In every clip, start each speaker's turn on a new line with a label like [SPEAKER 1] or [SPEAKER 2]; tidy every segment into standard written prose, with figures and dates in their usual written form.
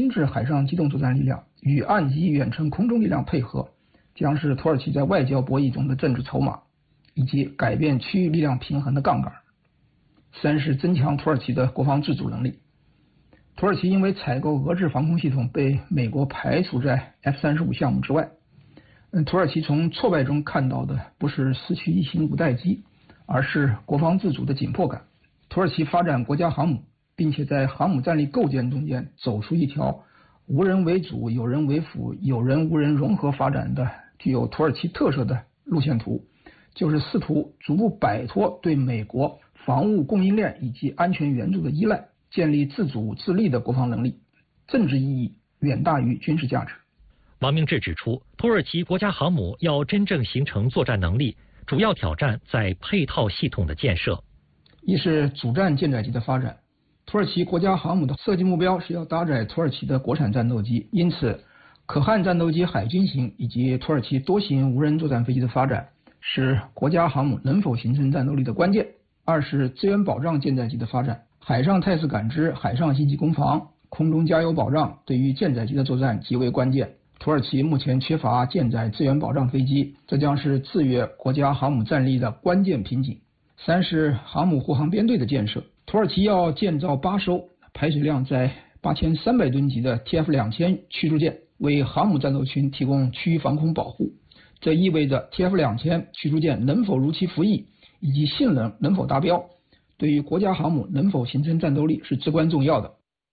[SPEAKER 1] 精致海上机动作战力量与岸基远程空中力量配合，将是土耳其在外交博弈中的政治筹码，以及改变区域力量平衡的杠杆。三是增强土耳其的国防自主能力。土耳其因为采购俄制防空系统被美国排除在 F-35项目之外。土耳其从挫败中看到的不是失去一型五代机，而是国防自主的紧迫感。土耳其发展国家航母，并且在航母战力构建中间走出一条无人为主、有人为辅、有人无人融合发展的具有土耳其特色的路线图，就是试图逐步摆脱对美国防务供应链以及安全援助的依赖，建立自主自立的国防能力，政治意义远大于军事价值。
[SPEAKER 2] 王明志指出，土耳其国家航母要真正形成作战能力，主要挑战在配套系统的建设。
[SPEAKER 1] 一是主战舰载机的发展，土耳其国家航母的设计目标是要搭载土耳其的国产战斗机，因此可汗战斗机海军型以及土耳其多型无人作战飞机的发展是国家航母能否形成战斗力的关键。二是资源保障舰载机的发展，海上态势感知、海上信息攻防、空中加油保障对于舰载机的作战极为关键。土耳其目前缺乏舰载资源保障飞机，这将是制约国家航母战力的关键瓶颈。三是航母护航编队的建设，土耳其要建造8艘排水量在8300吨级的 TF2000 驱逐舰，为航母战斗群提供区域防空保护。这意味着 TF2000 驱逐舰能否如期服役，以及性能能否达标，对于国家航母能否形成战斗力是至关重要的。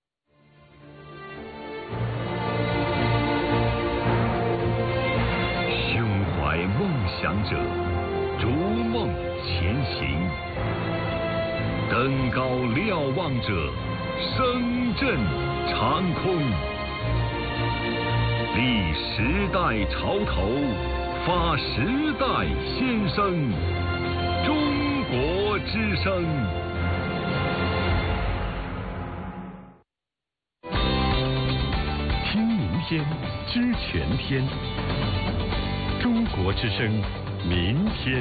[SPEAKER 3] 胸怀梦想者，逐梦前行；登高瞭望者，声震长空。立时代潮头，发时代先声。中国之声。听明天，知全天。中国之声，明天。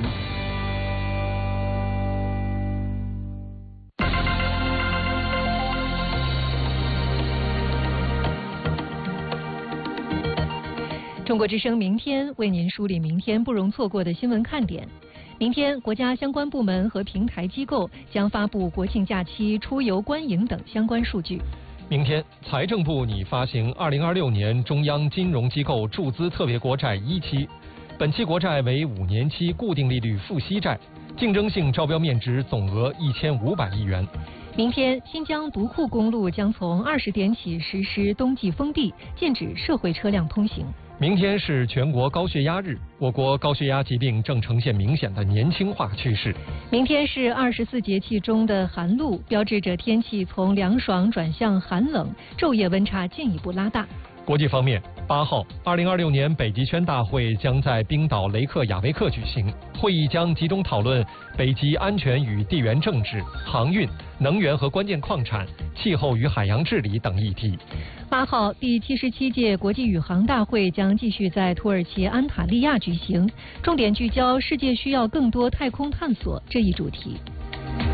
[SPEAKER 4] 中国之声明天为您梳理明天不容错过的新闻看点。明天，国家相关部门和平台机构将发布国庆假期出游观影等相关数据。
[SPEAKER 5] 明天，财政部拟发行2026年中央金融机构注资特别国债1期，本期国债为5年期固定利率付息债，竞争性招标面值总额1500亿元。
[SPEAKER 4] 明天，新疆独库公路将从20点起实施冬季封闭，禁止社会车辆通行。
[SPEAKER 5] 明天是全国高血压日，我国高血压疾病正呈现明显的年轻化趋势。
[SPEAKER 4] 明天是24节气中的寒露，标志着天气从凉爽转向寒冷，昼夜温差进一步拉大。
[SPEAKER 5] 国际方面，8号，2026年北极圈大会将在冰岛雷克雅未克举行，会议将集中讨论北极安全与地缘政治、航运、能源和关键矿产、气候与海洋治理等议题。
[SPEAKER 4] 8号，第77届国际宇航大会将继续在土耳其安塔利亚举行，重点聚焦世界需要更多太空探索这一主题。